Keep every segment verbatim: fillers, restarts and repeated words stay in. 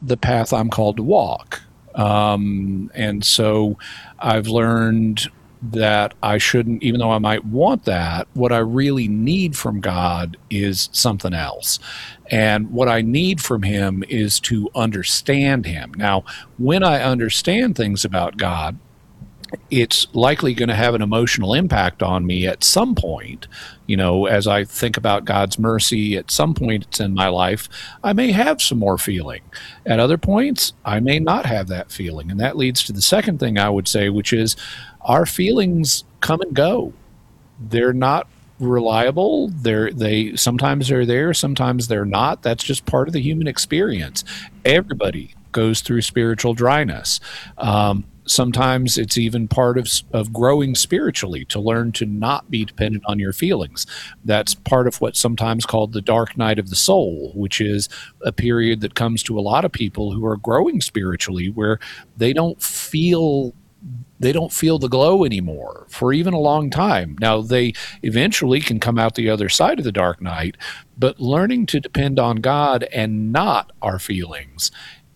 the path I'm called to walk. Um, and so I've learned that I shouldn't, even though I might want that, what I really need from God is something else. And what I need from him is to understand him. Now, when I understand things about God, it's likely going to have an emotional impact on me at some point. You know, as I think about God's mercy, at some point in my life, I may have some more feeling. At other points, I may not have that feeling. And that leads to the second thing I would say, which is our feelings come and go. They're not reliable. They're, they sometimes they're there, sometimes they're not. That's just part of the human experience. Everybody goes through spiritual dryness. Um, Sometimes it's even part of of growing spiritually, to learn to not be dependent on your feelings. That's part of what's sometimes called the dark night of the soul, which is a period that comes to a lot of people who are growing spiritually, where they don't feel they don't feel the glow anymore for even a long time. Now, they eventually can come out the other side of the dark night, but learning to depend on God and not our feelings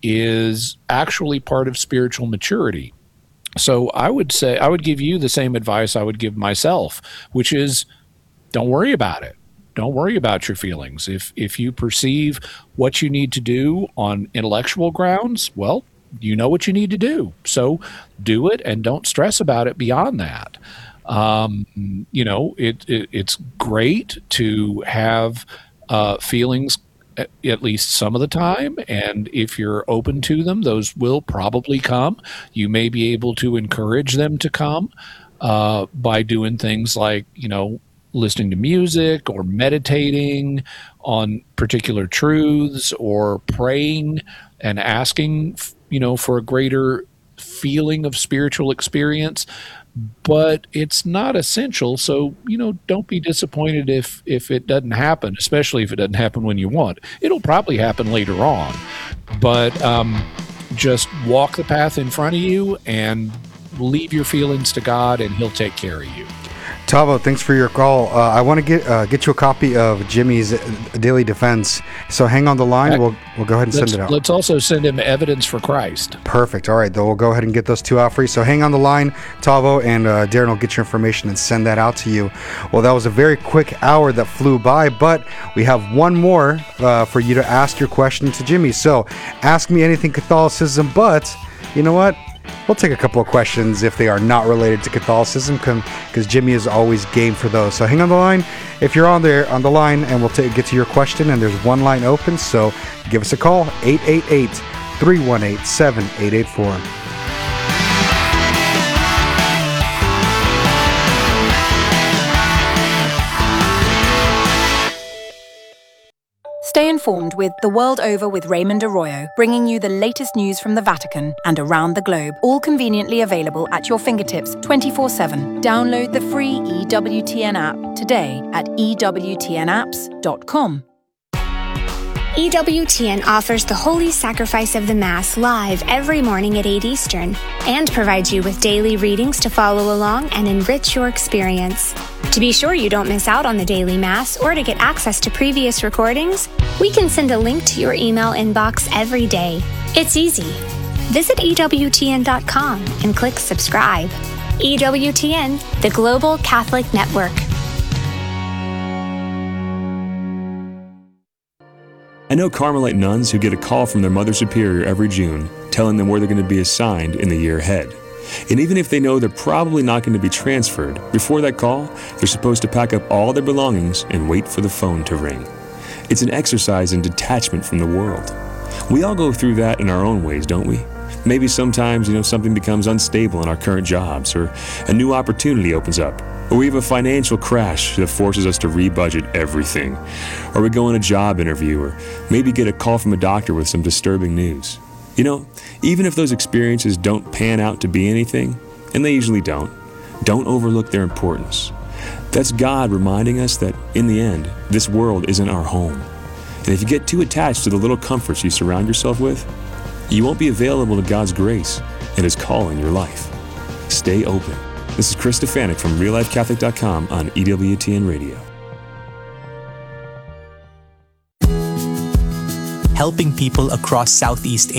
is actually part of spiritual maturity. So I would say, I would give you the same advice I would give myself, which is, don't worry about it. Don't worry about your feelings. If if you perceive what you need to do on intellectual grounds, well, you know what you need to do. So do it and don't stress about it beyond that. Um, you know, it, it it's great to have uh, feelings at least some of the time, and if you're open to them, those will probably come. You may be able to encourage them to come uh, by doing things like, you know, listening to music or meditating on particular truths, or praying and asking, you know, for a greater feeling of spiritual experience. But it's not essential, so, you know, don't be disappointed if if it doesn't happen, especially if it doesn't happen when you want. It'll probably happen later on, but um, just walk the path in front of you and leave your feelings to God, and he'll take care of you. Tavo, thanks for your call. Uh, I want to get uh, get you a copy of Jimmy's Daily Defense. So hang on the line. We'll we'll go ahead and let's, send it out. Let's also send him Evidence for Christ. Perfect. All right, though, we'll go ahead and get those two out for you. So hang on the line, Tavo, and uh, Darren will get your information and send that out to you. Well, that was a very quick hour that flew by, but we have one more uh, for you to ask your question to Jimmy. So ask me anything Catholicism, but you know what? We'll take a couple of questions if they are not related to Catholicism, because Jimmy is always game for those. So hang on the line if you're on there on the line, and we'll t- get to your question. And there's one line open, so give us a call, eight eight eight, three one eight, seven eight eight four. Stay informed with The World Over with Raymond Arroyo, bringing you the latest news from the Vatican and around the globe, all conveniently available at your fingertips twenty-four seven. Download the free E W T N app today at e w t n apps dot com. E W T N offers the Holy Sacrifice of the Mass live every morning at eight Eastern and provides you with daily readings to follow along and enrich your experience. To be sure you don't miss out on the daily Mass or to get access to previous recordings, we can send a link to your email inbox every day. It's easy. Visit e w t n dot com and click subscribe. E W T N, the Global Catholic Network. I know Carmelite nuns who get a call from their Mother Superior every June telling them where they're going to be assigned in the year ahead. And even if they know they're probably not going to be transferred, before that call, they're supposed to pack up all their belongings and wait for the phone to ring. It's an exercise in detachment from the world. We all go through that in our own ways, don't we? Maybe sometimes, you know, something becomes unstable in our current jobs, or a new opportunity opens up, or we have a financial crash that forces us to re-budget everything, or we go on a job interview, or maybe get a call from a doctor with some disturbing news. You know, even if those experiences don't pan out to be anything, and they usually don't, don't overlook their importance. That's God reminding us that, in the end, this world isn't our home. And if you get too attached to the little comforts you surround yourself with, you won't be available to God's grace and His call in your life. Stay open. This is Chris Stefanik from real life catholic dot com on E W T N Radio. Helping people across Southeast